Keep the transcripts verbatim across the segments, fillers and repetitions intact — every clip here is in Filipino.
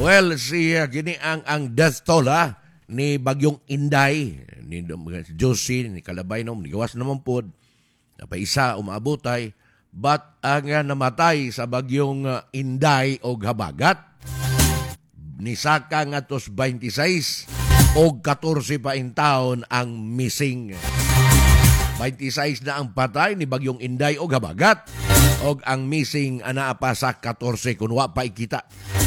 Well, si uh, gini ang ang death toll ha, ni Bagyong Inday, ni Josie, ni Kalabay no, gawas naman po, napaisa umaabutay, but ang uh, namatay sa Bagyong uh, Inday o Habagat, ni Saka nga tos twenty-six o fourteen pa in taon ang missing. twenty-six na ang patay ni Bagyong Inday o Habagat, o ang missing ana pa sa fourteen kunwa pa ikita.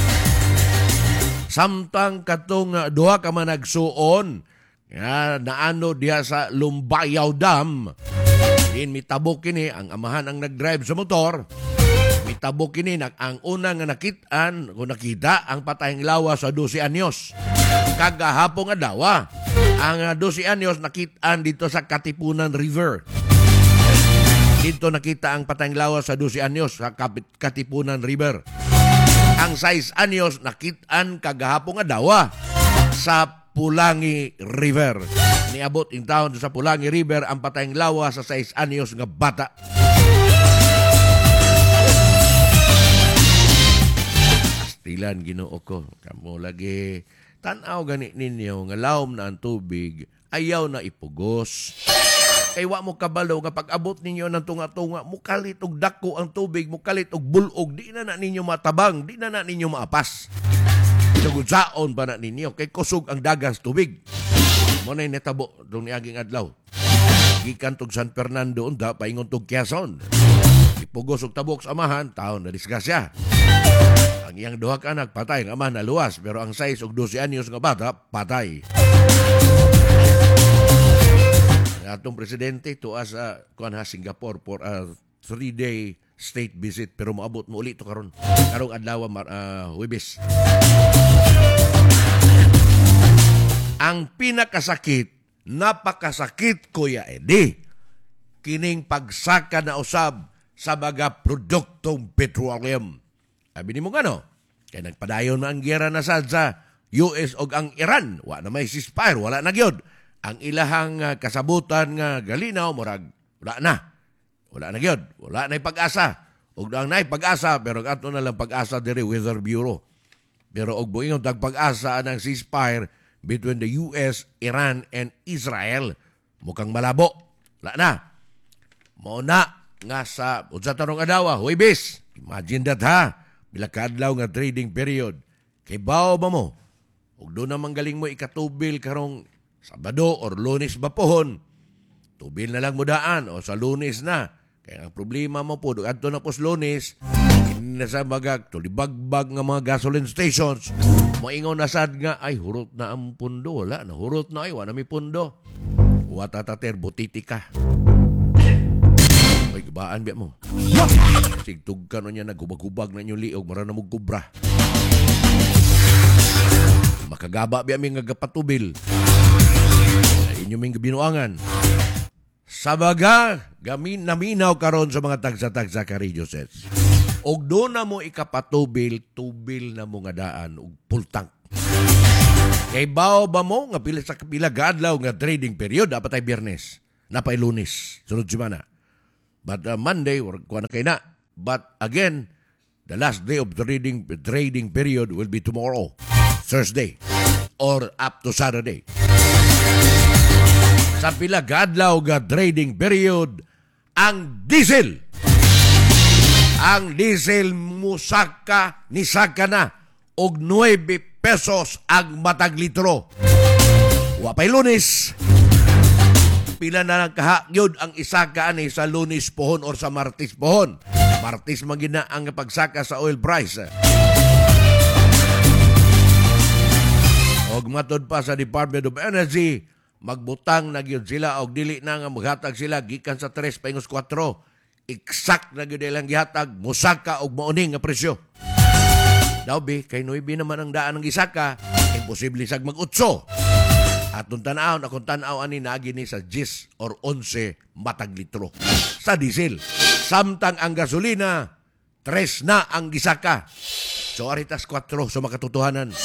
Samtang katong uh, duha ka man nagsuon nga naano diha sa Lumbayaw Dam, in mitabok kini ang amahan ang nagdrive sa motor. Mitabok kini nag ang unang nga nakitaan kung nakita ang patayng lawas sa twelve anyos. Kagahapon nga dawa ang uh, twelve anyos nakitaan dito sa Katipunan River. Dito nakita ang patayng lawas sa twelve anyos sa Katipunan River. Ang six anyos nakitaan kagahapon nga dawa sa Pulangi River. Niabot in town sa Pulangi River ang patayng lawa sa six anyos nga bata. Astilan Ginoo ko, kamo lagi tan-aw gani ninyo nga lawom na ang tubig, ayaw na ipugos. Kay wa mo kabalo nga pag-abot ninyo ng tunga-tunga, mukalit og dako ang tubig, mukalit og bulog, di na na ninyo matabang, di na na ninyo maapas. Nagudsaon pa na ninyo, kay kusog ang dagas tubig. Muna'y netabo, doon niaging adlaw. Gikan tog San Fernando, unda, paingon tog Quezon. Ipugos og tabok sa amahan, taon na disgrasya. Ang iyang duha ka anak, patay, ang amahan na luwas, pero ang size og twelve anyos nga bata, patay. Atong presidente tuwa sa kuan ha Singapore for a three-day state visit, pero moabot mo ulit to karon karong adlaw uh, Huwebes. Ang pinakasakit, napakasakit Kuya Eddie, kining pagsaka na usab sa mga produktong petroleum. Sabi ni mo ngano, kaya nagpadayon na ang giyera na sad sa U S o ang Iran, wa na may ceasefire, wala na gyud. Ang ilahang uh, kasabutan nga galinaw, murag, wala na. Wala na gyud, wala na pag-asa. Og daang na pag-asa, pero ato na lang pag-asa diri Weather Bureau. Pero og buingon tag pag-asa ang ceasefire between the U S, Iran, and Israel, mukhang malabo. Wala na. Mauna nga sa, unsa tanong adawa, Huwebes. Imagine that ha, bila kaadlaw nga trading period. Kay bao ba mo? Og doon naman galing mo ikatubil karong Sabado or Lunes ba pohon, tubil na lang mo daan o sa Lunes na. Kaya ang problema mo po, adto na po sa Lunes, hindi na sa magag, tulibagbag nga mga gasoline stations, moingon na sad nga, ay hurot na ang pundo, wala na, hurot na ay, wala may pundo. Watatater, butiti ka. Ay, gabaan biya mo. Sigtug ka no niya, nagubag-ubag na inyong liog, mara na mo kubra. Makagaba biya may nga gapatubil. Inyo ming binuangan. Sabaga, gamin naminaw karon sa mga tagsa-tagsa ka radio sets. Og doon na mo ikapatubil, tubil na mo nga daan og pultang. Kay bao ba mo nga pila sa kapila gadlaw nga trading period, dapat ay Biyernes, napay Lunes, sunod semana. But uh, Monday, or kuha na kay na. But again, the last day of the trading, trading period will be tomorrow, Thursday, or up to Saturday. Sa pila gadlaw nga trading period, ang diesel. Ang diesel musaka ni saka na og nine pesos ang matag litro. Wapay Lunes. Pila na lang kahagyod ang isaka ani sa Lunes pohon or sa Martes pohon. Martes magina ang pagsaka sa oil price. Og matod pa sa Department of Energy, magbutang na gyud sila og dili na nga maghatag sila gikan sa tres paingos four. Exact na gyud ilang gihatag, musaka og mauning nga presyo. Daw bi kay nine naman ang daan ng isaka, imposible sag mag-utso. Atong tan-aw na kung tan-aw ani naagi ni sa ten or eleven matag litro sa diesel. Samtang ang gasolina, tres na ang gisaka. So aritas four sa makatotohanan.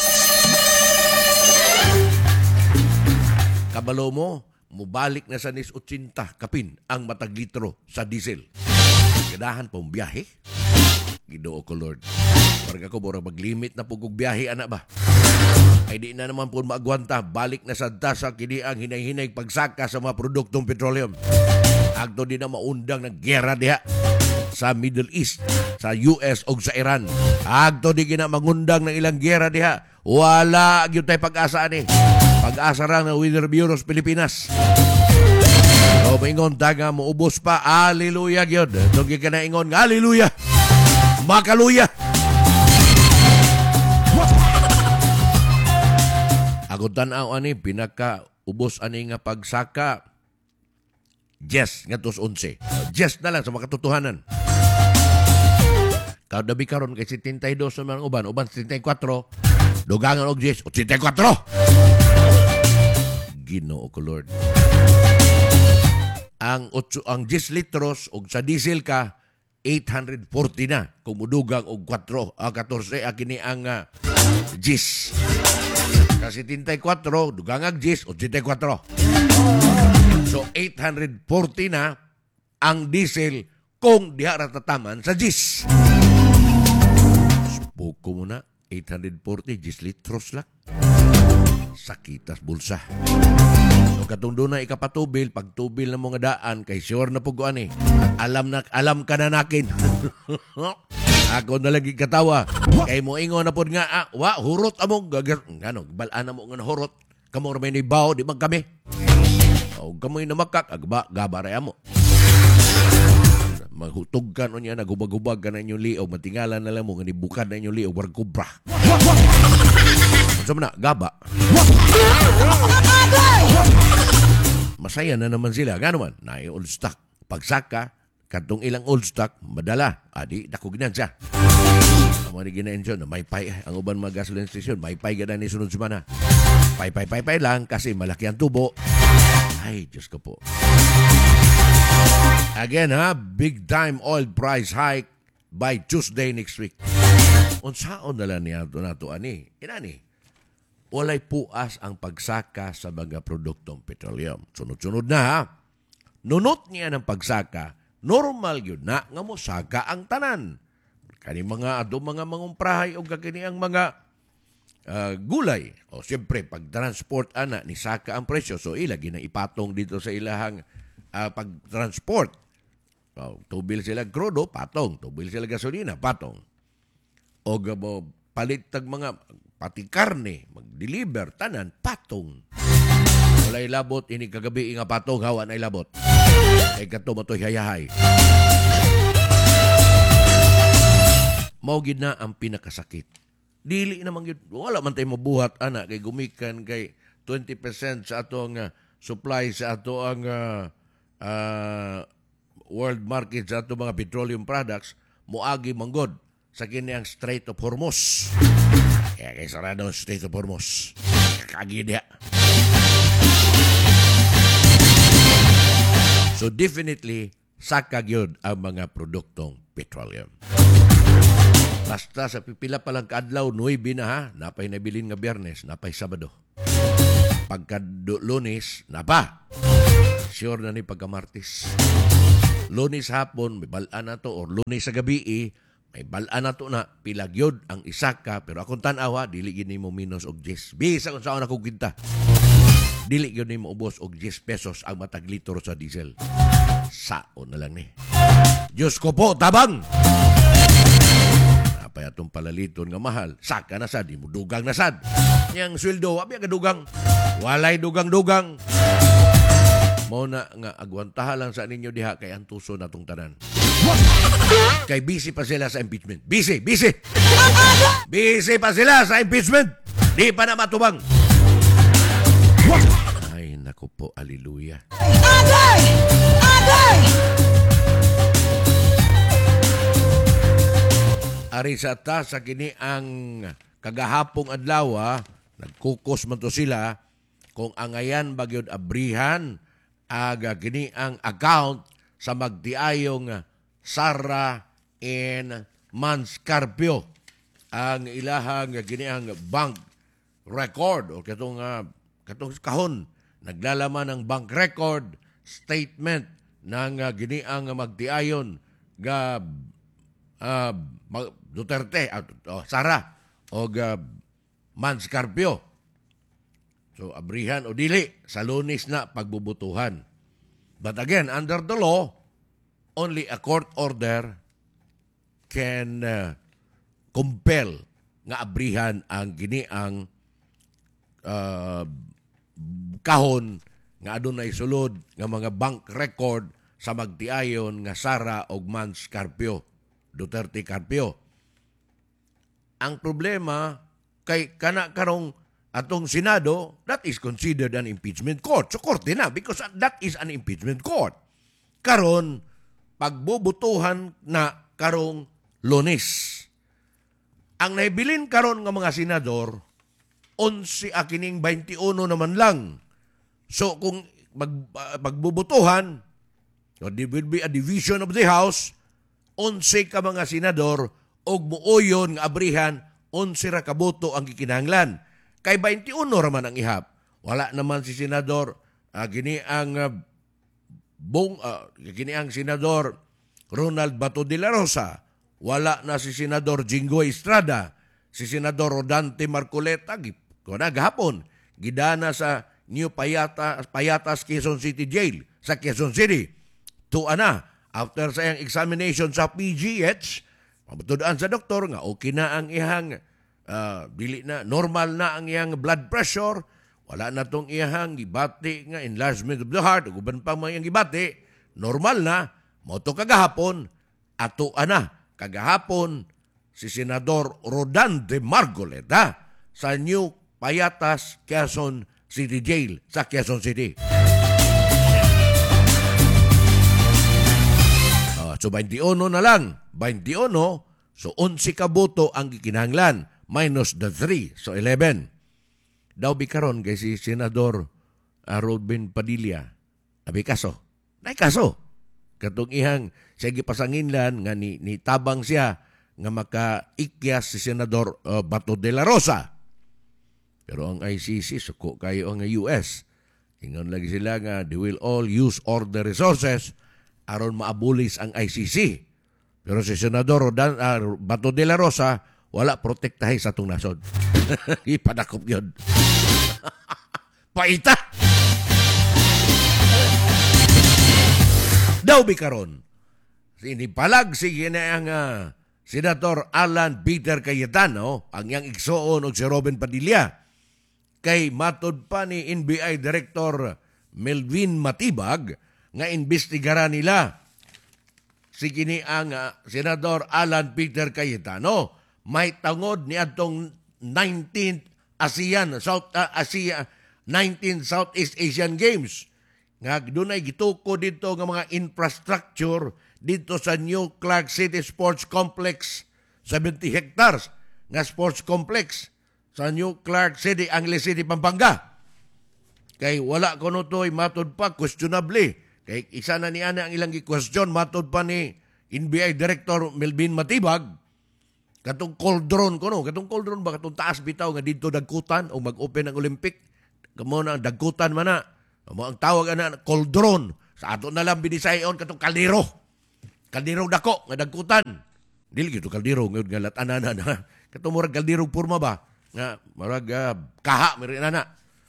Kabalo mo, mubalik na sa nis eighty kapin ang matag litro sa diesel. Ganahan pong biyahe. Ginoo ko Lord. Parang ako mura maglimit na pugog biyahe ana ba. Ay di na naman po maagwanta. Balik na sa dasa kini ang hinay-hinay pagsaka sa mga produktong petroleum. Agto din na maundang ng gera diha sa Middle East, sa U S o sa Iran. Agto di gina mangundang ng ilang gera diha. Wala gyud tay pag-asa ani. Pag-asa ra ng Weather Bureau sa Pilipinas. O maingon taga mo ubos pa. Hallelujah gyud. Tugi ka na ingon, hallelujah. Makaluya. Ako tanaw ani pinaka ubos ani nga pagsaka. Yes, nga tos onse. Yes na lang sa makatotohanan. Kada bi karon kay seventy-two man uban, uban seventy-four. Dugangan og yes, seventy-four. Ginoo ko Lord. Ang otso, ang ten litros og sa diesel ka eight hundred forty na kung mudugang og four, ah, fourteen ah, kini ang uh, gis. Kasi seventy-four dugang ang gis o seventy-four. So eight hundred forty na ang diesel kung diha ra tataman sa gis. Puko mo na eight hundred forty gis litros lang. Sakitas bulsa. So katong doon na ikapatubil, pag tubil na mga daan, kay sure na puguan eh. Alam na, alam ka na nakin. Ako na lagi katawa. Kay mo ingon na po nga, ah, wa, hurot among, gagar, ano, balaan na mo nga hurot. Kamu ramay ni bao, di man kami. O kamoy na makak, agba, gabaray mo. Maghutog ka no niya, nagubag-ubag ka na inyong liog, matingalan na lang mo, ganibukad na inyong liog, warang kubra. Sama na, gaba. Masaya na naman sila. Gano man, na old stock. Pagsaka, katong ilang old stock, madala. Adi, dako ginansya. Amo ni ginansya na may pay. Ang uban mga gasoline station, may pay gana ni sunod sumana. Pay, pay, pay, pay lang kasi malaki ang tubo. Ay, Diyos ko po. Again ha, big time oil price hike by Tuesday next week. Unsaon na lang niya ito na ito, ani? Inani? Walay puas ang pagsaka sa mga produktong petroleum. Sunod-sunod na ha. Nunot niya ng pagsaka, normal yun na nga mo saka ang tanan. Kani mga ato mga mangumprahay o kakini ang mga uh, gulay. O siyempre, pag transport ana, ni saka ang presyo. So ilagi na ipatong dito sa ilahang uh, pag-transport. O, tubil sila krodo, patong. Tubil sila gasolina, patong. O gabo, palit tag mga pati karne, mag-deliver, tanan, patong. Walay labot, ini kagabi nga patong, hawa na ilabot. Kay kato matoy hayahay. Maugid na ang pinakasakit. Dili naman yun, wala man tayo mabuhat, ana, kay gumikan kay twenty percent sa atong uh, supply sa ato ang uh, uh, world market sa ato mga petroleum products, muagi manggod sa kini ang Strait of Hormuz. Kaya kay sarado ang Strait of Hormuz. Kakagidya. So definitely, sakag yun ang mga produktong petroleum. Basta sa pipila palang kaadlaw, nuwebe na ha, napay nabilin nga Biyernes, napay Sabado. Pagka Lunes, napa. Sure na ni pagka Martes. Lunes hapon, may balaan na to, or Lunes sa gabi eh, may balaan na to na pilagyod ang isaka, pero akong tanawa, dili gini mo minus og ten. Bisa kung saan ako kinta. Dili gini mo ubos og ten pesos ang matag litro sa diesel. Sao na lang ni. Diyos ko po, tabang! Napay atong palaliton nga mahal. Saka na sad, di mo dugang na sad. Yang sweldo, abi ang dugang. Walay dugang-dugang. Muna nga agwantaha lang sa ninyo diha kay antuso na itong tanan. Kay busy pa sila sa impeachment. Busy, busy. Busy pa sila sa impeachment. Di pa na matubang. Ay, naku po, hallelujah. Agay! Agay! Ari sa ta sa kini ang kagahapong adlaw, nagkukos man to sila kung angayan bagyod abrihan aga kini ang account sa magdiayong Sara in Manscarpio ang ilahang kini ang bank record o katong uh, katong kahon naglalaman ng bank record statement ng uh, gini ang magdiayon nga uh, Duterte, uh, oh, Sara, o uh, Mans Carpio. So, abrihan o dili, sa Lunes na pagbubutuhan. But again, under the law, only a court order can uh, compel nga abrihan ang giniang uh, kahon nga adunay sulod nga mga bank record sa magtiayon nga Sara og Mans Carpio, Duterte Carpio. Ang problema kay kana karong atong Senado, that is considered an impeachment court. So korte na because that is an impeachment court. Karon pagbubutuhan na karong Lunes. Ang naibilin karon nga mga senador onse akining twenty-one naman lang. So kung mag, uh, magbubutuhan, so there will be a division of the House, onse ka mga senador og muoyon nga abrihan, onse ra ka boto ang gikinahanglan. Kay twenty-one raman ang ihap. Wala naman si senador uh, gini ang uh, bong uh, gini ang senador Ronald Bato de la Rosa. Wala na si senador Jinggoy Estrada, si senador Rodante Marcoleta, kuna gahapon gidana sa New Payata, Payatas Quezon City Jail sa Quezon City. Tuwa na after sa iyang examination sa P G H, mabutudaan sa doktor nga okay na ang ihang uh, dili na normal na ang iyang blood pressure, wala na tong ihang gibati nga enlargement of the heart, uban pa mga gibati, normal na. Moto kagahapon ato ana kagahapon si senador Rodante Marcoleta sa New Payatas Quezon City Jail sa Quezon City. Uh, so twenty-one na lang, twenty-one, so eleven ka boto ang gikinahanglan minus the three, so eleven. Daw bikaron kay si senador uh, Robin Padilla. Abi kaso. Nay kaso. Katong ihang siya gipasanginlan nga ni, ni tabang siya nga makaikyas si senador uh, Bato de la Rosa. Pero ang I C C, suko kayo ang U S. Ingon lagi sila nga, they will all use all the resources aron maabulis ang I C C. Pero si Senador Dan, uh, Bato de la Rosa, wala protektahe sa itong nasod. Ipadakop yun. Paita! Daw bikaron. Sinipalag sige na ang uh, Senator Alan Peter Cayetano, ang yang igsoon og si Robin Padilla. Kay matod pa ni N B I Director Melvin Matibag nga imbestigara nila si kini ang uh, Senador Alan Peter Cayetano may tangod ni atong nineteenth ASEAN South uh, Asia nineteenth Southeast Asian Games nga dunay gituko dito nga mga infrastructure dito sa New Clark City Sports Complex, seventy hectares nga sports complex sa New Clark City, Angeles City, Pampanga. Kay wala ko no to'y matod pa, questionably. Kay isa na ni ana ang ilang gi-question, matod pa ni N B I Director Melvin Matibag, katong cauldron ko no, katong cauldron ba, katong taas bitaw nga dito dagkutan o mag-open ang Olympic, kamo na dagkutan man na, ang tawag na cauldron, sa ato na lang binisayon katong kaldero, kaldero dako, nga dagkutan. Dili gito kaldero, ngayon nga latanan na, katong murag kaldero purma ba, nga marag uh, kaha meron na na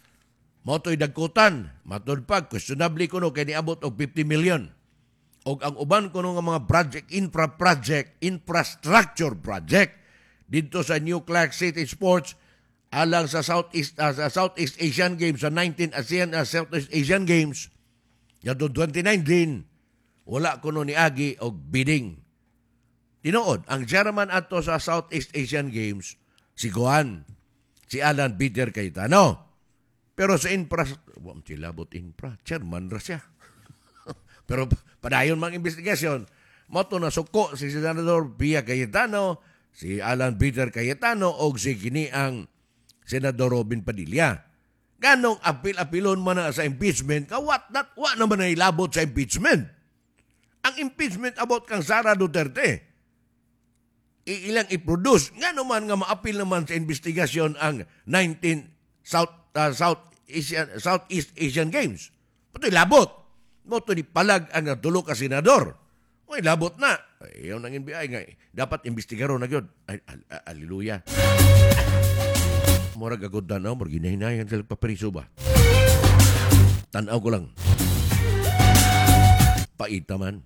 motoy dagkutan matod pag questionably kuno kay niabot og fifty million og ang uban kuno nga mga project infra project infrastructure project dito sa New Clark City Sports alang sa Southeast uh, sa Southeast Asian Games sa nineteenth ASEAN uh, Southeast Asian Games yadto twenty nineteen wala kuno ni agi og bidding. Tinuod ang chairman ato sa Southeast Asian Games si Juan, si Alan Peter Cayetano. Pero sa infra, wam silabot infra, chairman ra siya. Pero padayon mang investigasyon, moto na suko si Senador Pia Cayetano, si Alan Peter Cayetano, o si kini ang Senador Robin Padilla. Ganong apil-apilon man na sa impeachment, kawat that, wa naman na ilabot sa impeachment. Ang impeachment about kang Sara Duterte, ilang i-produce. Nga naman nga maapil naman sa investigasyon ang nineteenth South, uh, South Asian, Southeast Asian Games. Pato'y labot. Moto ni palag ang tulo ka senador. Uy, labot na. Ayaw nang N B I nga. Dapat imbestigaro na yun. Ay, al- al- Hallelujah. Murag agod tanaw, murag hinahinayan sila papariso ba? Tanaw ko lang. Paita man.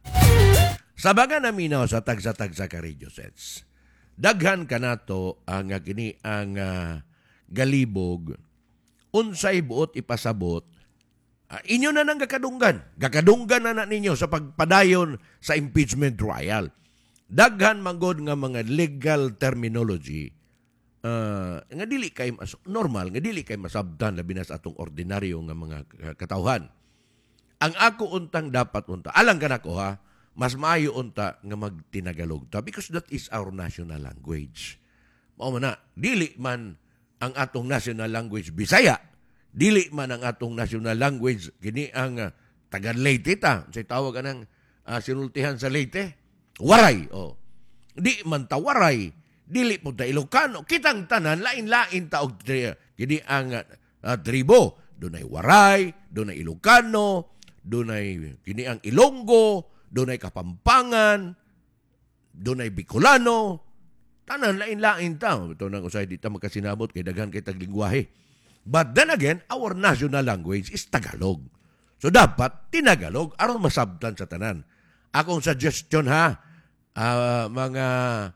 Sa baga naminaw sa tagsa-tagsa ka radio sets. Daghan ka nato ang uh, gini ang uh, galibog unsay buot ipasabot uh, inyo na nang gakadunggan. Gakadunggan na na ninyo sa pagpadayon sa impeachment trial. Daghan manggod nga mga legal terminology uh, nga dili kay mas normal, nga dili kay masabtan labi na sa atong ordinaryo nga mga katawhan. Ang ako untang dapat unta, alang ka nako ha, mas maayo unta nga magtinagalog ta because that is our national language. Mao man na, dili man ang atong national language Bisaya, dili man ang atong national language kini ang uh, taga Leyte ta, say tawag anang uh, sinultihan sa Leyte, waray. Oh. Di man ta waray, dili po ta Ilocano, kitang tanan lain-lain ta og kini ang uh, tribo, dunay waray, dunay Ilocano, dunay kini ang Ilonggo, dunay Kapampangan, dunay Bicolano, tanan lain-lain ta. Ito nang usay di ta magkasinabot kay daghan kay taglingwahe. But then again, our national language is Tagalog. So dapat tinagalog aron masabtan sa tanan. Akong suggestion ha, uh, mga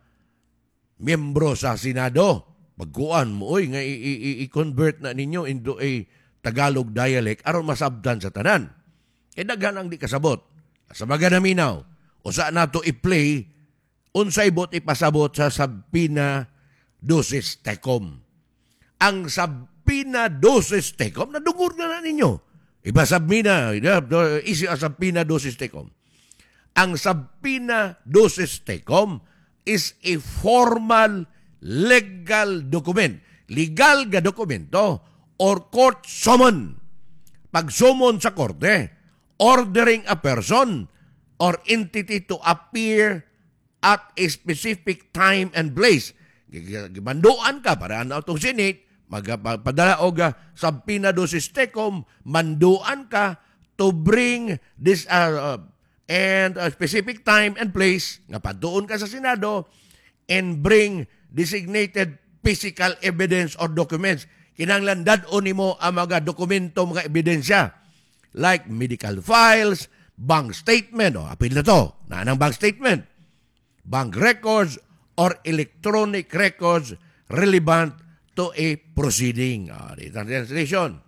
miyembro sa Senado, pagkuan mo oy nga i-convert na ninyo into a Tagalog dialect aron masabtan sa tanan. Kay daghan ang di kasabot. Sa baga naminaw, usa nato i-play unsay bot ipasabot sa Sabina Dosis Tecom. Ang Sabina Dosis Tecom, nadungor na na ninyo. Iba Sabina, isi ang Sabina Dosis Tecom. Ang Sabina Dosis Tecom is a formal legal document. Legal ga dokumento or court summon. Pag summon sa korte, ordering a person or entity to appear at a specific time and place. Manduan ka para na itong Senate, magpadala o Sabina Dosis Tecom, manduan ka to bring this uh, and a specific time and place, nga paduon ka sa Senado, and bring designated physical evidence or documents. Kinanglan dadon nimo ang mga dokumento, mga ebidensya. Like medical files, bank statement, o apil na to, na ng bank statement, bank records, or electronic records relevant to a proceeding. Uh, the translation.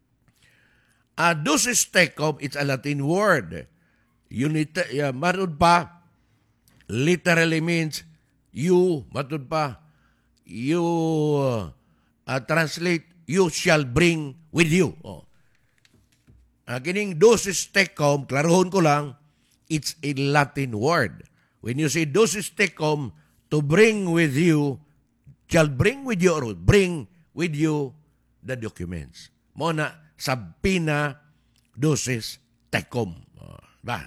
Uh, Dosis Tecom, it's a Latin word. Unit, uh, matod pa, literally means you, matod pa, you uh, translate, you shall bring with you. Oh. Uh, kining Dosis Tecom, klarohon ko lang, it's a Latin word. When you say Dosis Tecom, to bring with you, shall bring with you, or bring with you the documents. Muna, Sabina Dosis Tecom. Uh, ba?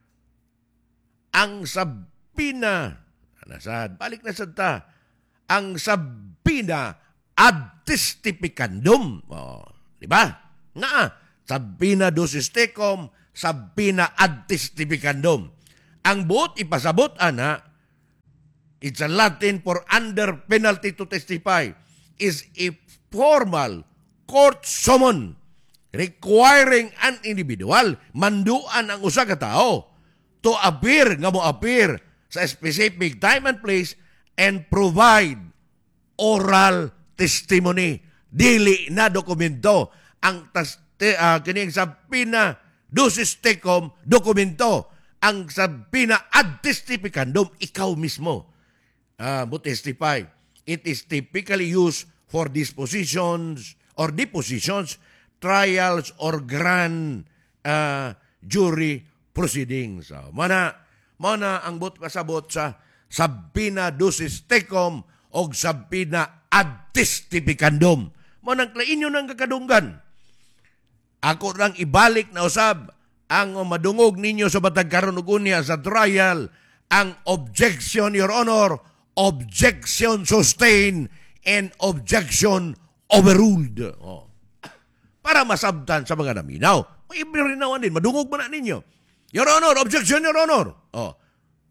Ang Sabina, nasad, balik na sa ta, ang Sabina ad testificandum. Oh, di ba? Nga, Sabina Dosis Tecom, Sabina ad testificandum. Ang buot ipasabot, ana, it's a Latin for under penalty to testify, is a formal court summon requiring an individual, manduan ang usa ka tao, to appear, nga mo appear sa specific time and place and provide oral testimony. Dili na dokumento. Ang tas Te, uh, kining Sabina Dosis Tecom dokumento. Ang Sabina ad testificandum, ikaw mismo uh, mo testify. It is typically used for dispositions or depositions, trials, or grand uh, jury proceedings. So, mana, mana ang but pasabot sa Sabina Dosis Tecom o Sabina ad testificandum. Manang inyo nang kakadunggan. Ako lang ibalik na usab ang madungog ninyo sa batag karon ug unya sa trial, ang objection, Your Honor, objection sustained and objection overruled. Oh. Para masabtan sa mga naminaw. Ibirinawan din, madungog man na ninyo. Your Honor, objection, Your Honor. Oh.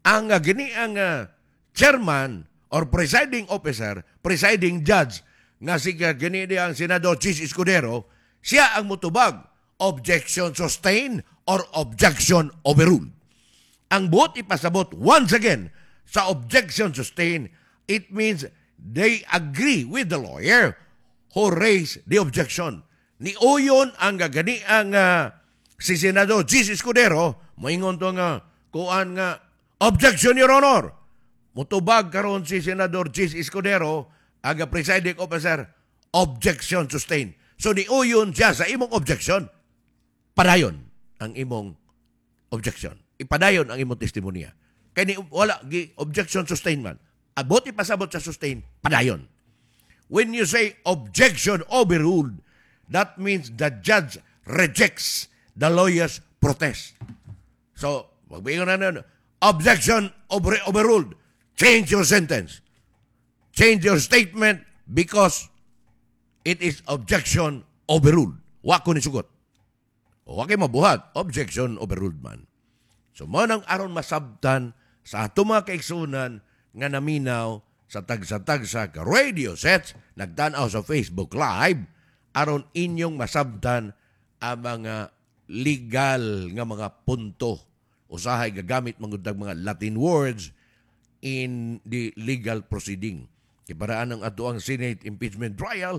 ang uh, gini ang uh, chairman or presiding officer, presiding judge nga si uh, gini di ang Senador Chis Escudero, siya ang mutubag objection sustained or objection overruled. Ang buot ipasabot once again sa objection sustained, it means they agree with the lawyer who raised the objection. Ni uyon ang gagani ang uh, si Senador Chis Escudero, moingon to nga kuan nga objection, Your Honor. Mutubag karon si Senador Chis Escudero, aga presiding officer, objection sustained. So ni uyon siya sa imong objection, padayon ang imong objection. Ipadayon ang imong testimonya. Kaya ni wala gi objection sustained man. Abot ipasabot sa sustained, padayon. When you say objection overruled, that means the judge rejects the lawyer's protest. So, magbigon na nun, objection over, overruled. Change your sentence. Change your statement because it is objection overruled. Wa ko ni sugot. O wa kay mabuhat, objection overruled man. So, mo nang aron masabtan sa ato mga kaigsunan nga naminaw sa tagsa-tagsa ka radio sets, nagtanaw sa Facebook Live, aron inyong masabtan ang mga legal nga mga punto. Usahay gagamit mangudang mga Latin words in the legal proceeding. Kiparaan ng atuang Senate impeachment trial,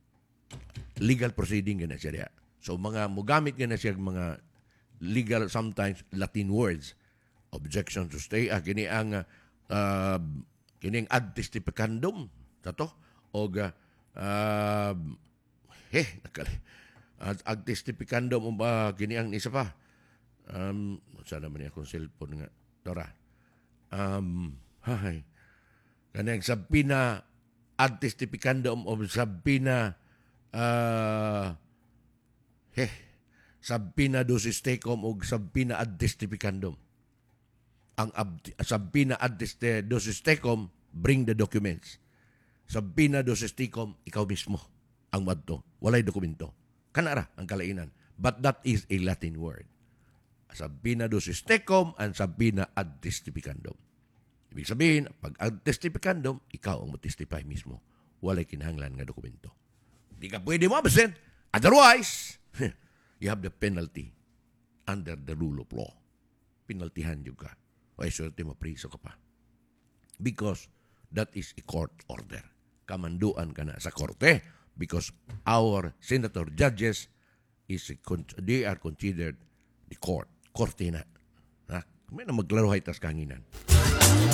legal proceeding gana siya diya. So mga mugamit gana siya mga legal, sometimes Latin words. Objection to stay. Ah, kini ang uh, kini ang ad testificandum. Tato? O uh, uh, eh, nakali. Ad, ad testificandum um, uh, kini ang isa pa. Um, sana man akong cellphone nga. Tora. Um, hay. Kanang sabina ad testificandum o sabina uh, eh, sabina dosis tecum o sabina ad testificandum. Ang ab, sabina ad dosis tecum, bring the documents. Sabina dosis tecum, ikaw mismo ang madto. Walay dokumento. Kanara ang kalainan. But that is a Latin word. Sabina dosis tecum and sabina ad testificandum. Ibig sabihin, pag ad testificandum, ikaw ang mo-testify mismo. Walay kinahanglan nga dokumento. Di ka pwede mo absent. Otherwise, you have the penalty under the rule of law. Penaltihan yung ka. Ay, swerte mapriso ka pa. Because that is a court order. Kamanduan ka na sa korte because our senator judges is a, they are considered the court. Korte na. Ha? May na maglaro hay tas kanginan.